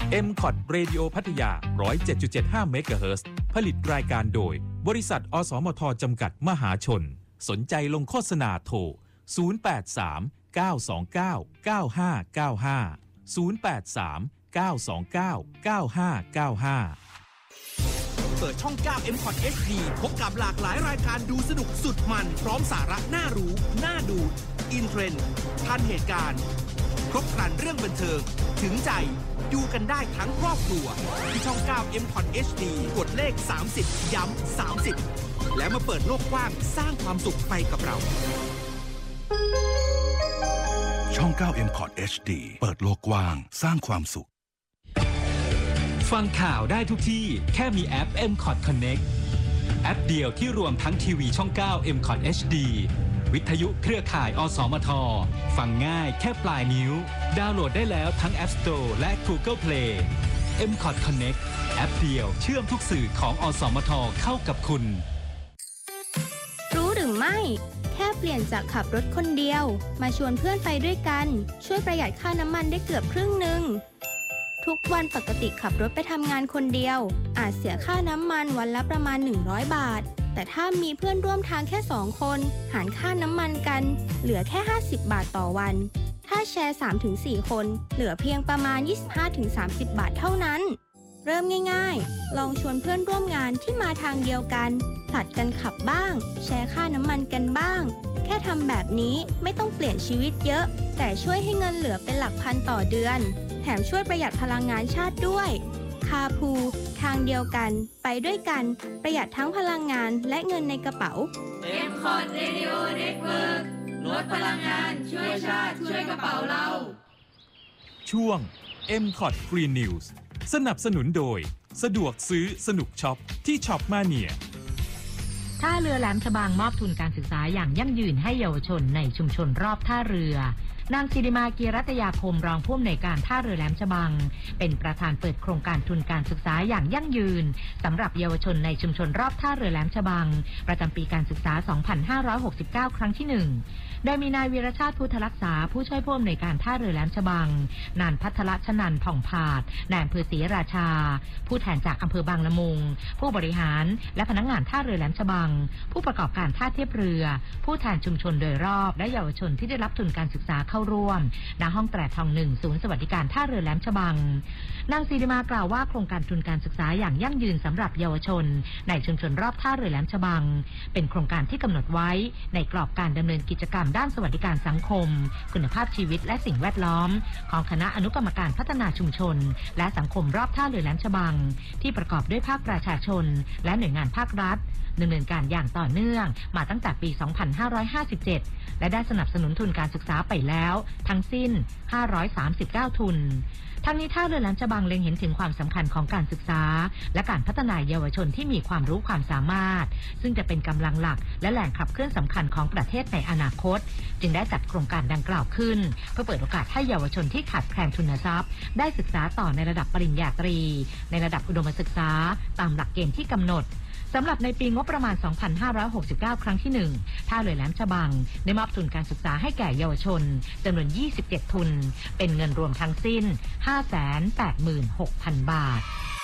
MCOT Radio พัทยา 107.75 เมกะเฮิรตซ์ผลิตรายการโดยบริษัทอสมทจำกัดมหาชนสนใจลงโฆษณาโทร 083 929 9595 083 929 9595 เปิดช่อง 9 MCOT HD พบกับหลากหลายรายการดูสนุกสุดมันพร้อมสาระน่ารู้น่าดูอินเทรนด์ทันเหตุการณ์ครบครันเรื่องบันเทิงถึงใจดูกันได้ทั้งครอบครัวที่ช่อง 9 MCOT HD กดเลข30ย้ำ30แล้วมาเปิดโลกกว้างสร้างความสุขไปกับเราช่อง 9 MCOT HD เปิดโลกกว้างสร้างความสุขฟังข่าวได้ทุกที่แค่มีแอป MCOT Connect แอปเดียวที่รวมทั้งทีวีช่อง 9 MCOT HD วิทยุเครือข่ายอสมทฟังง่ายแค่ปลายนิ้วดาวน์โหลดได้แล้วทั้ง App Store และ Google Play MCOT Connect แอปเดียวเชื่อมทุกสื่อของอสมทเข้ากับคุณรู้หรือไม่แค่เปลี่ยนจากขับรถคนเดียวมาชวนเพื่อนไปด้วยกันช่วยประหยัดค่าน้ำมันได้เกือบครึ่งนึงทุกวันปกติขับรถไปทำงานคนเดียวอาจเสียค่าน้ำมันวันละประมาณ100 บาทแต่ถ้ามีเพื่อนร่วมทางแค่2 คนหารค่าน้ำมันกันเหลือแค่50 บาทต่อวันถ้าแชร์ 3-4 คนเหลือเพียงประมาณ 25-30 บาทเท่านั้นเริ่มง่ายๆลองชวนเพื่อนร่วมงานที่มาทางเดียวกันผลัดกันขับบ้างแชร์ค่าน้ำมันกันบ้างแค่ทำแบบนี้ไม่ต้องเปลี่ยนชีวิตเยอะแต่ช่วยให้เงินเหลือเป็นหลักพันต่อเดือนแถมช่วยประหยัดพลังงานชาติด้วยคาพูทางเดียวกันไปด้วยกันประหยัดทั้งพลังงานและเงินในกระเป๋า MCOT Radio Network ลดพลังงานช่วยชาติช่วยกระเป๋าเราช่วง MCOT Green News สนับสนุนโดยสะดวกซื้อสนุกช็อปที่ช็อปมาเนียท่าเรือแหลมฉบังมอบทุนการศึกษาอย่างยั่งยืนให้เยาวชนในชุมชนรอบท่าเรือนางศิริมาเกียรติยาคมรองผู้อำนวยการท่าเรือแหลมฉบังเป็นประธานเปิดโครงการทุนการศึกษาอย่างยั่งยืนสำหรับเยาวชนในชุมชนรอบท่าเรือแหลมฉบังประจำปีการศึกษา 2569 ครั้งที่ 1โดยมีนายวีรชาติพุทธรักษาผู้ช่วยผู้อำนวยการท่าเรือแหลมฉบังนานพัทรชนันท์ผ่องผาดนายอำเภอศรีราชาผู้แทนจากอำเภอบางละมุงผู้บริหารและพนักงานท่าเรือแหลมฉบังผู้ประกอบการท่าเทียบเรือผู้แทนชุมชนโดยรอบและเยาวชนที่ได้รับทุนการศึกษาเข้าร่วมณห้องแตรทอง1ศูนย์สวัสดิการท่าเรือแหลมฉบังนางศิริมากล่าวว่าโครงการทุนการศึกษาอย่างยั่งยืนสำหรับเยาวชนในชุมชนรอบท่าเรือแหลมฉบังเป็นโครงการที่กำหนดไว้ในกรอบการดำเนินกิจกรรมด้านสวัสดิการสังคมคุณภาพชีวิตและสิ่งแวดล้อมของคณะอนุกรรมการพัฒนาชุมชนและสังคมรอบท่าเรือแหลมฉบังที่ประกอบด้วยภาคประชาชนและหน่วยงานภาครัฐดำเนินการอย่างต่อเนื่องมาตั้งแต่ปี 2557 และได้สนับสนุนทุนการศึกษาไปแล้วทั้งสิ้น 539 ทุนทั้งนี้ท่าเรือแหลมฉบังเล็งเห็นถึงความสำคัญของการศึกษาและการพัฒนาเยาวชนที่มีความรู้ความสามารถซึ่งจะเป็นกำลังหลักและแหล่งขับเคลื่อนสำคัญของประเทศในอนาคตจึงได้จัดโครงการดังกล่าวขึ้นเพื่อเปิดโอกาสให้เยาวชนที่ขาดแคลนทุนทรัพย์ได้ศึกษาต่อในระดับปริญญาตรีในระดับอุดมศึกษาตามหลักเกณฑ์ที่กำหนดสำหรับในปีงบประมาณ 2569 ครั้งที่ 1 ท่าเรือแหลมฉบังได้มอบทุนการศึกษาให้แก่เยาวชนจำนวน 27 ทุนเป็นเงินรวมทั้งสิ้น 586,000 บาท